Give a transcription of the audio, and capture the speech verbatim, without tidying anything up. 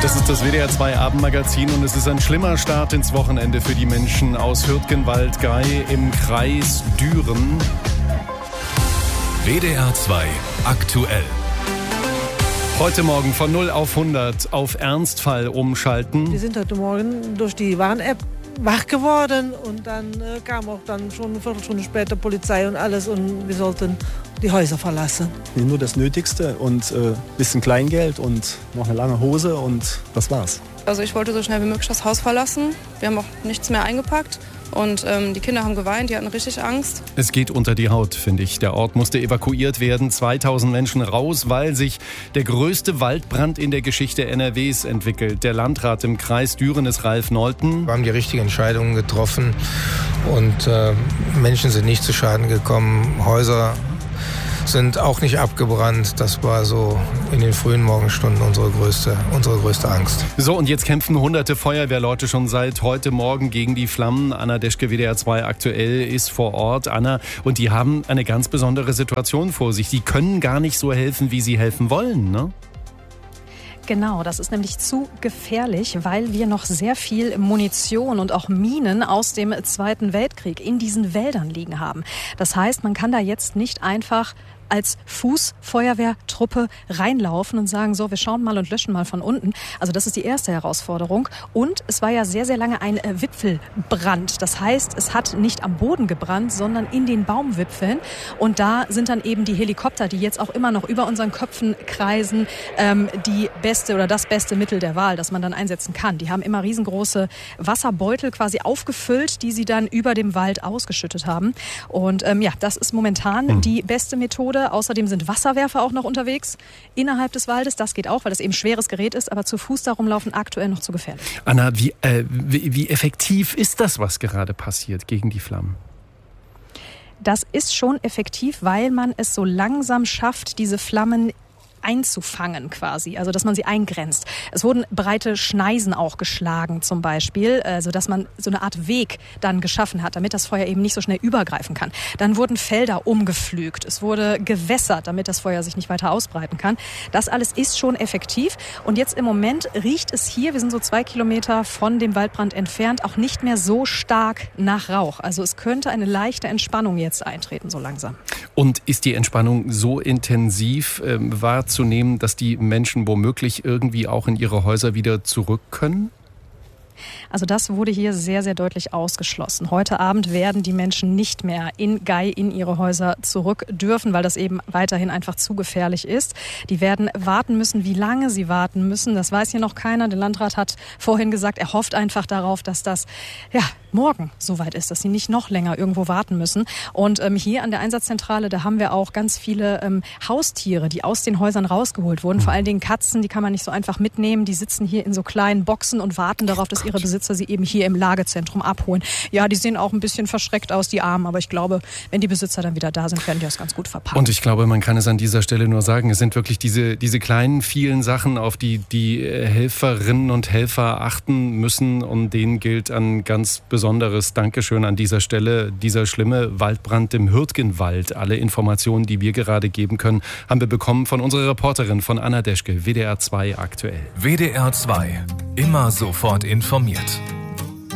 Das ist das W D R zwei Abendmagazin und es ist ein schlimmer Start ins Wochenende für die Menschen aus Hürtgenwald-Gey im Kreis Düren. W D R zwei aktuell. Heute Morgen von null auf hundert auf Ernstfall umschalten. Wir sind heute Morgen durch die Warn-App wach geworden und dann äh, kam auch dann schon eine Viertelstunde später Polizei und alles und wir sollten die Häuser verlassen. Nur das Nötigste und ein äh, bisschen Kleingeld und noch eine lange Hose und das war's. Also ich wollte so schnell wie möglich das Haus verlassen. Wir haben auch nichts mehr eingepackt. Und ähm, die Kinder haben geweint, die hatten richtig Angst. Es geht unter die Haut, finde ich. Der Ort musste evakuiert werden. zweitausend Menschen raus, weil sich der größte Waldbrand in der Geschichte N R Ws entwickelt. Der Landrat im Kreis Düren ist Ralf Nolten. Wir haben die richtigen Entscheidungen getroffen und äh, Menschen sind nicht zu Schaden gekommen. Häuser sind auch nicht abgebrannt. Das war so in den frühen Morgenstunden unsere größte, unsere größte Angst. So, und jetzt kämpfen hunderte Feuerwehrleute schon seit heute Morgen gegen die Flammen. Anna Deschke, W D R zwei aktuell, ist vor Ort. Anna, und die haben eine ganz besondere Situation vor sich. Die können gar nicht so helfen, wie sie helfen wollen, ne? Genau, das ist nämlich zu gefährlich, weil wir noch sehr viel Munition und auch Minen aus dem Zweiten Weltkrieg in diesen Wäldern liegen haben. Das heißt, man kann da jetzt nicht einfach als Fußfeuerwehrtruppe reinlaufen und sagen, so, wir schauen mal und löschen mal von unten. Also das ist die erste Herausforderung. Und es war ja sehr, sehr lange ein äh, Wipfelbrand. Das heißt, es hat nicht am Boden gebrannt, sondern in den Baumwipfeln. Und da sind dann eben die Helikopter, die jetzt auch immer noch über unseren Köpfen kreisen, ähm, die beste oder das beste Mittel der Wahl, das man dann einsetzen kann. Die haben immer riesengroße Wasserbeutel quasi aufgefüllt, die sie dann über dem Wald ausgeschüttet haben. Und ähm, ja, das ist momentan hm. die beste Methode. Außerdem sind Wasserwerfer auch noch unterwegs innerhalb des Waldes. Das geht auch, weil das eben schweres Gerät ist, aber zu Fuß darum laufen aktuell noch zu gefährlich. Anna, wie, äh, wie, wie effektiv ist das, was gerade passiert gegen die Flammen? Das ist schon effektiv, weil man es so langsam schafft, diese Flammen einzufangen quasi, also dass man sie eingrenzt. Es wurden breite Schneisen auch geschlagen zum Beispiel, also dass man so eine Art Weg dann geschaffen hat, damit das Feuer eben nicht so schnell übergreifen kann. Dann wurden Felder umgepflügt, es wurde gewässert, damit das Feuer sich nicht weiter ausbreiten kann. Das alles ist schon effektiv und jetzt im Moment riecht es hier, wir sind so zwei Kilometer von dem Waldbrand entfernt, auch nicht mehr so stark nach Rauch. Also es könnte eine leichte Entspannung jetzt eintreten, so langsam. Und ist die Entspannung so intensiv äh, wahrzunehmen, dass die Menschen womöglich irgendwie auch in ihre Häuser wieder zurück können? Also das wurde hier sehr, sehr deutlich ausgeschlossen. Heute Abend werden die Menschen nicht mehr in Gey in ihre Häuser zurück dürfen, weil das eben weiterhin einfach zu gefährlich ist. Die werden warten müssen. Wie lange sie warten müssen, das weiß hier noch keiner. Der Landrat hat vorhin gesagt, er hofft einfach darauf, dass das ja morgen soweit ist, dass sie nicht noch länger irgendwo warten müssen. Und ähm, hier an der Einsatzzentrale, da haben wir auch ganz viele ähm, Haustiere, die aus den Häusern rausgeholt wurden. Vor allen Dingen Katzen, die kann man nicht so einfach mitnehmen. Die sitzen hier in so kleinen Boxen und warten darauf, dass ihre Besitzer sie eben hier im Lagezentrum abholen. Ja, die sehen auch ein bisschen verschreckt aus, die Armen, aber ich glaube, wenn die Besitzer dann wieder da sind, werden die das ganz gut verpacken. Und ich glaube, man kann es an dieser Stelle nur sagen, es sind wirklich diese, diese kleinen, vielen Sachen, auf die die Helferinnen und Helfer achten müssen und denen gilt ein ganz besonderes Dankeschön an dieser Stelle. Dieser schlimme Waldbrand im Hürtgenwald, alle Informationen, die wir gerade geben können, haben wir bekommen von unserer Reporterin, von Anna Deschke, W D R zwei aktuell. W D R zwei, immer sofort informiert.